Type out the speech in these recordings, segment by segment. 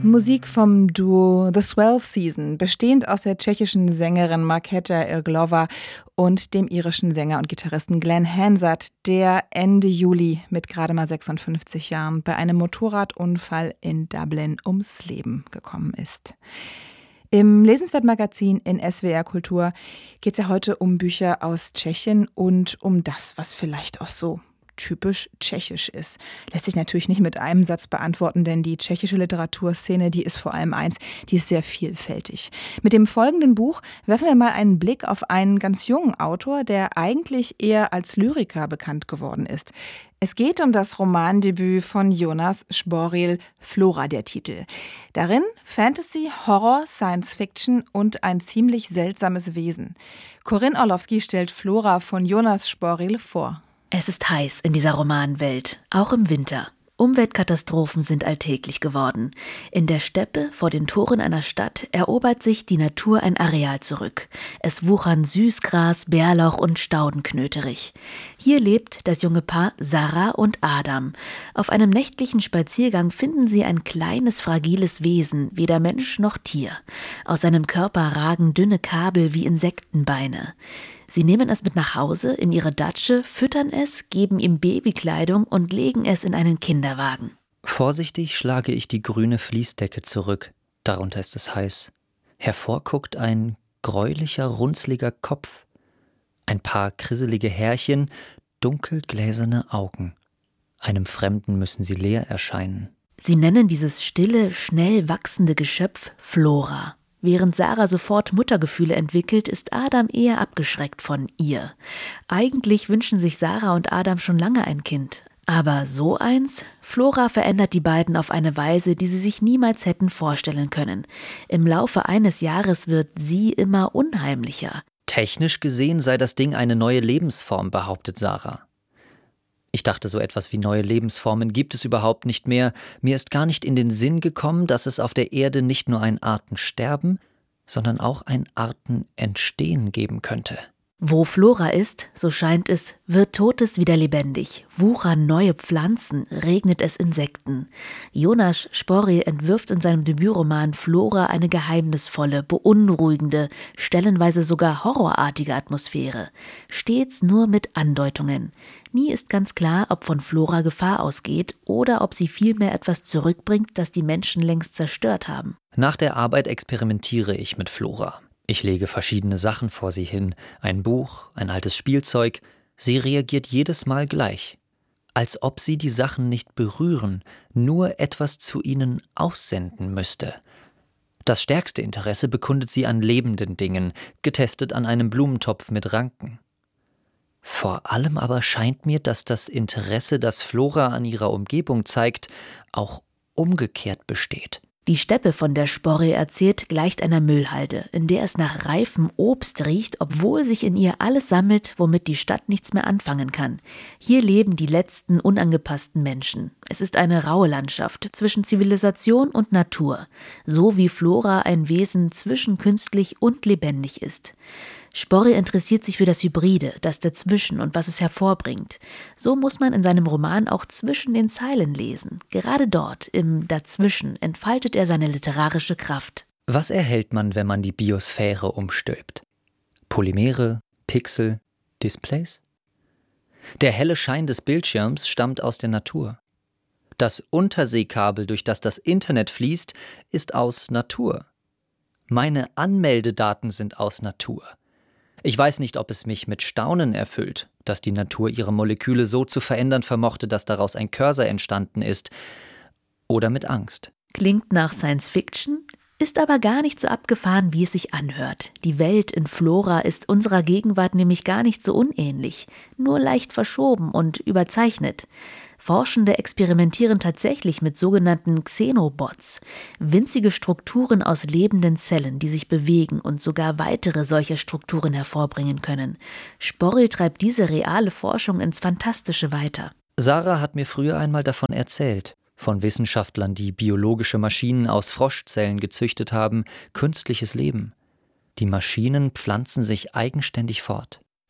Musik vom Duo The Swell Season, bestehend aus der tschechischen Sängerin Markéta Irglová und dem irischen Sänger und Gitarristen Glenn Hansard, der Ende Juli mit gerade mal 56 Jahren bei einem Motorradunfall in Dublin ums Leben gekommen ist. Im Lesenswert-Magazin in SWR Kultur geht es ja heute um Bücher aus Tschechien und um das, was vielleicht auch so typisch tschechisch ist. Lässt sich natürlich nicht mit einem Satz beantworten, denn die tschechische Literaturszene, die ist vor allem eins, die ist sehr vielfältig. Mit dem folgenden Buch werfen wir mal einen Blick auf einen ganz jungen Autor, der eigentlich eher als Lyriker bekannt geworden ist. Es geht um das Romandebüt von Jonas Sboril, Flora der Titel. Darin Fantasy, Horror, Science Fiction und ein ziemlich seltsames Wesen. Corinne Orlowski stellt Flora von Jonas Sboril vor. Es ist heiß in dieser Romanwelt, auch im Winter. Umweltkatastrophen sind alltäglich geworden. In der Steppe vor den Toren einer Stadt erobert sich die Natur ein Areal zurück. Es wuchern Süßgras, Bärlauch und Staudenknöterich. Hier lebt das junge Paar Sarah und Adam. Auf einem nächtlichen Spaziergang finden sie ein kleines, fragiles Wesen, weder Mensch noch Tier. Aus seinem Körper ragen dünne Kabel wie Insektenbeine. Sie nehmen es mit nach Hause in ihre Datsche, füttern es, geben ihm Babykleidung und legen es in einen Kinderwagen. Vorsichtig schlage ich die grüne Fließdecke zurück. Darunter ist es heiß. Hervor guckt ein gräulicher, runzliger Kopf. Ein paar krisselige Härchen, dunkelgläserne Augen. Einem Fremden müssen sie leer erscheinen. Sie nennen dieses stille, schnell wachsende Geschöpf Flora. Während Sarah sofort Muttergefühle entwickelt, ist Adam eher abgeschreckt von ihr. Eigentlich wünschen sich Sarah und Adam schon lange ein Kind. Aber so eins? Flora verändert die beiden auf eine Weise, die sie sich niemals hätten vorstellen können. Im Laufe eines Jahres wird sie immer unheimlicher. Technisch gesehen sei das Ding eine neue Lebensform, behauptet Sarah. Ich dachte, so etwas wie neue Lebensformen gibt es überhaupt nicht mehr. Mir ist gar nicht in den Sinn gekommen, dass es auf der Erde nicht nur ein Artensterben, sondern auch ein Artenentstehen geben könnte. Wo Flora ist, so scheint es, wird Totes wieder lebendig. Wuchern neue Pflanzen, regnet es Insekten. Jonas Sboril entwirft in seinem Debütroman Flora eine geheimnisvolle, beunruhigende, stellenweise sogar horrorartige Atmosphäre. Stets nur mit Andeutungen. Nie ist ganz klar, ob von Flora Gefahr ausgeht oder ob sie vielmehr etwas zurückbringt, das die Menschen längst zerstört haben. Nach der Arbeit experimentiere ich mit Flora. Ich lege verschiedene Sachen vor sie hin, ein Buch, ein altes Spielzeug. Sie reagiert jedes Mal gleich. Als ob sie die Sachen nicht berühren, nur etwas zu ihnen aussenden müsste. Das stärkste Interesse bekundet sie an lebenden Dingen, getestet an einem Blumentopf mit Ranken. Vor allem aber scheint mir, dass das Interesse, das Flora an ihrer Umgebung zeigt, auch umgekehrt besteht. Die Steppe, von der Sboril erzählt, gleicht einer Müllhalde, in der es nach reifem Obst riecht, obwohl sich in ihr alles sammelt, womit die Stadt nichts mehr anfangen kann. Hier leben die letzten unangepassten Menschen. Es ist eine raue Landschaft zwischen Zivilisation und Natur, so wie Flora ein Wesen zwischen künstlich und lebendig ist. Sboril interessiert sich für das Hybride, das Dazwischen und was es hervorbringt. So muss man in seinem Roman auch zwischen den Zeilen lesen. Gerade dort, im Dazwischen, entfaltet er seine literarische Kraft. Was erhält man, wenn man die Biosphäre umstülpt? Polymere, Pixel, Displays? Der helle Schein des Bildschirms stammt aus der Natur. Das Unterseekabel, durch das das Internet fließt, ist aus Natur. Meine Anmeldedaten sind aus Natur. Ich weiß nicht, ob es mich mit Staunen erfüllt, dass die Natur ihre Moleküle so zu verändern vermochte, dass daraus ein Cursor entstanden ist, oder mit Angst. Klingt nach Science Fiction, ist aber gar nicht so abgefahren, wie es sich anhört. Die Welt in Flora ist unserer Gegenwart nämlich gar nicht so unähnlich, nur leicht verschoben und überzeichnet. Forschende experimentieren tatsächlich mit sogenannten Xenobots, winzige Strukturen aus lebenden Zellen, die sich bewegen und sogar weitere solcher Strukturen hervorbringen können. Sboril treibt diese reale Forschung ins Fantastische weiter. Sarah hat mir früher einmal davon erzählt, von Wissenschaftlern, die biologische Maschinen aus Froschzellen gezüchtet haben, künstliches Leben. Die Maschinen pflanzen sich eigenständig fort.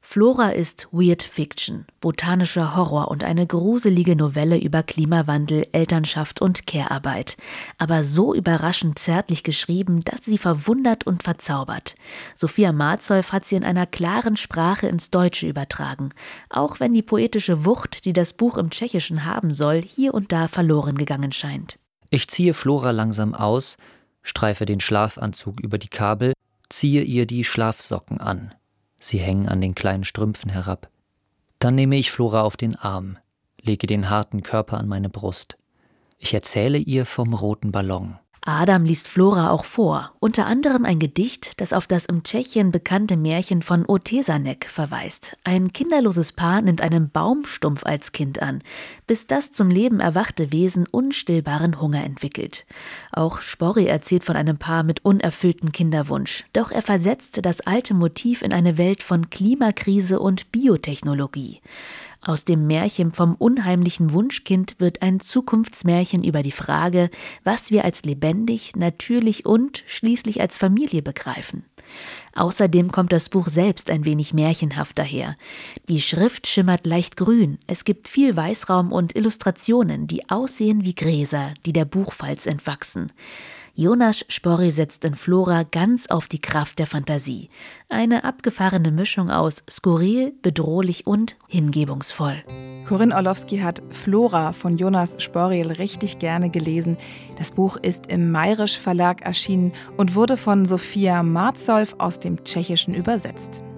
Flora ist Weird Fiction, botanischer Horror und eine gruselige Novelle über Klimawandel, Elternschaft und Care-Arbeit. Aber so überraschend zärtlich geschrieben, dass sie verwundert und verzaubert. Sophia Marzold hat sie in einer klaren Sprache ins Deutsche übertragen, auch wenn die poetische Wucht, die das Buch im Tschechischen haben soll, hier und da verloren gegangen scheint. Ich ziehe Flora langsam aus, streife den Schlafanzug über die Kabel, ziehe ihr die Schlafsocken an. Sie hängen an den kleinen Strümpfen herab. Dann nehme ich Flora auf den Arm, lege den harten Körper an meine Brust. Ich erzähle ihr vom roten Ballon. Adam liest Flora auch vor, unter anderem ein Gedicht, das auf das im Tschechien bekannte Märchen von Otesanek verweist. Ein kinderloses Paar nimmt einen Baumstumpf als Kind an, bis das zum Leben erwachte Wesen unstillbaren Hunger entwickelt. Auch Sporri erzählt von einem Paar mit unerfülltem Kinderwunsch, doch er versetzt das alte Motiv in eine Welt von Klimakrise und Biotechnologie. Aus dem Märchen vom unheimlichen Wunschkind wird ein Zukunftsmärchen über die Frage, was wir als lebendig, natürlich und schließlich als Familie begreifen. Außerdem kommt das Buch selbst ein wenig märchenhaft daher. Die Schrift schimmert leicht grün, es gibt viel Weißraum und Illustrationen, die aussehen wie Gräser, die der Buchfalz entwachsen. Jonas Sporri setzt in Flora ganz auf die Kraft der Fantasie. Eine abgefahrene Mischung aus skurril, bedrohlich und hingebungsvoll. Corinne Orlowski hat Flora von Jonas Sporri richtig gerne gelesen. Das Buch ist im Mayrisch Verlag erschienen und wurde von Sophia Marzold aus dem Tschechischen übersetzt.